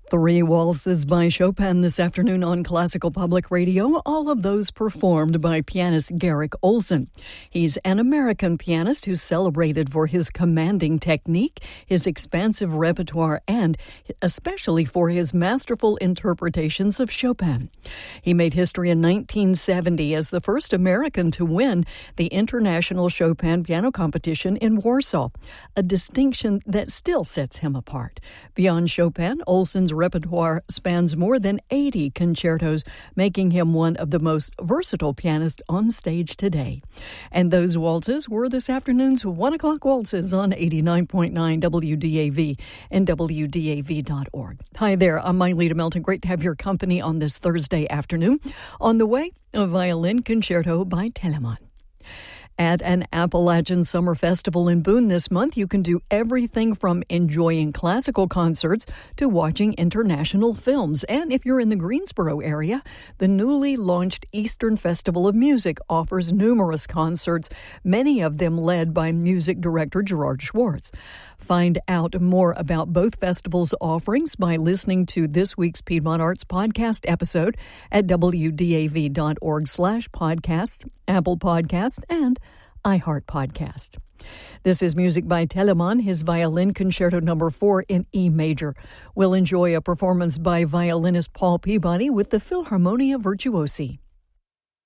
Three waltzes by Chopin this afternoon on Classical Public Radio, all of those performed by pianist Garrick Ohlsson. He's an American pianist who's celebrated for his commanding technique, his expansive repertoire, and especially for his masterful interpretations of Chopin. He made history in 1970 as the first American to win the International Chopin Piano Competition in Warsaw, a distinction that still sets him apart. Beyond Chopin, Ohlsson's repertoire spans more than 80 concertos, making him one of the most versatile pianists on stage today. And those waltzes were this afternoon's 1 o'clock waltzes on 89.9 WDAV and WDAV.org. Hi there, I'm Myleta Melton. Great to have your company on this Thursday afternoon. On the way, a violin concerto by Telemann. At an Appalachian Summer Festival in Boone this month, you can do everything from enjoying classical concerts to watching international films. And if you're in the Greensboro area, the newly launched Eastern Festival of Music offers numerous concerts, many of them led by music director Gerard Schwartz. Find out more about both festivals' offerings by listening to this week's Piedmont Arts Podcast episode at wdav.org/podcast, Apple Podcast, and iHeart Podcast. This is music by Telemann, his Violin Concerto No. 4 in E major. We'll enjoy a performance by violinist Paul Peabody with the Philharmonia Virtuosi.